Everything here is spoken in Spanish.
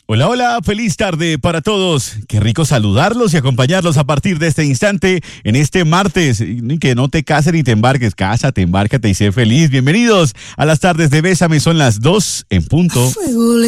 Hola, hola, feliz tarde para todos. Qué rico saludarlos y acompañarlos a partir de este instante, en este martes. Que no te cases ni te embarques, cásate, embárcate y sé feliz. Bienvenidos a las tardes de Bésame, son las 2 en punto.